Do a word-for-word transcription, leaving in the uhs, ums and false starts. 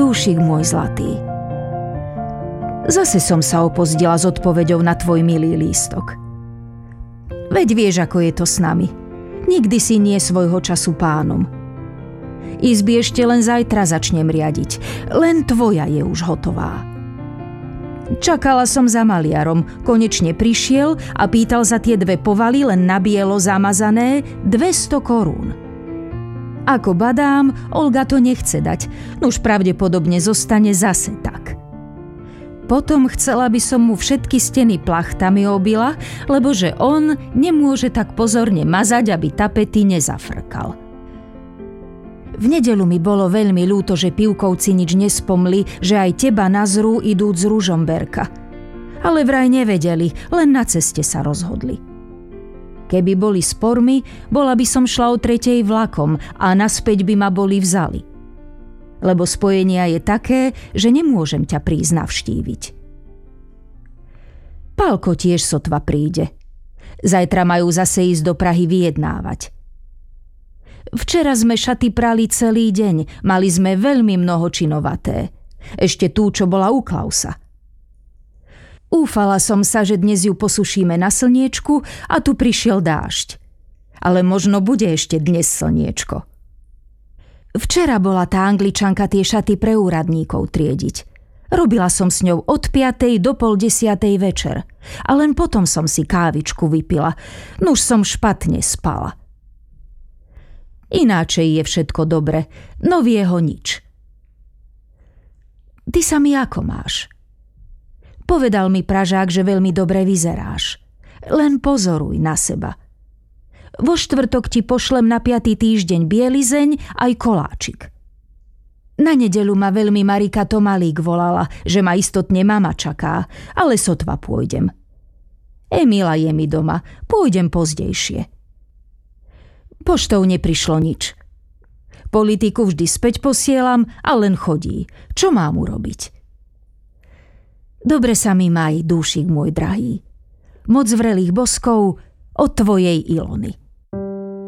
Dúšik môj zlatý. Zase som sa opozdila s odpoveďou na tvoj milý lístok. Veď vieš, ako je to s nami. Nikdy si nie svojho času pánom. Izby ešte len zajtra začnem riadiť. Len tvoja je už hotová. Čakala som za maliarom. Konečne prišiel a pýtal za tie dve povaly, len na bielo zamazané, dvesto korún. Ako badám, Olga to nechce dať, nuž pravdepodobne zostane zase tak. Potom chcela by som mu všetky steny plachtami obila, lebo že on nemôže tak pozorne mazať, aby tapety nezafrkal. V nedeľu mi bolo veľmi ľúto, že Pivkovci nič nespomli, že aj teba nazrú idúc z Ružomberka. Ale vraj nevedeli, len na ceste sa rozhodli. Keby boli spormi, bola by som šla o tretej vlakom a naspäť by ma boli vzali. Lebo spojenia je také, že nemôžem ťa prísť navštíviť. Pálko tiež sotva príde. Zajtra majú zase ísť do Prahy vyjednávať. Včera sme šaty prali celý deň, mali sme veľmi mnoho činovaté. Ešte tú, čo bola u Klausa. Úfala som sa, že dnes ju posušíme na slniečku a tu prišiel dážď. Ale možno bude ešte dnes slniečko. Včera bola tá Angličanka tie šaty pre úradníkov triediť. Robila som s ňou od piatej do pol desiatej večer. A len potom som si kávičku vypila. Nuž som špatne spala. Ináčej je všetko dobre, no v jeho nič. Ty sa mi ako máš? Povedal mi Pražák, že veľmi dobre vyzeráš. Len pozoruj na seba. Vo štvrtok ti pošlem na piaty týždeň bielizeň aj koláčik. Na nedeľu ma veľmi Marika Tomalík volala, že ma istotne mama čaká, ale sotva pôjdem. Emila je mi doma, pôjdem pozdejšie. Poštou neprišlo nič. Politiku vždy späť posielam a len chodí. Čo mám urobiť? Dobre sa mi maj, dúšik môj drahý. Moc vrelých boskov od tvojej Ilony.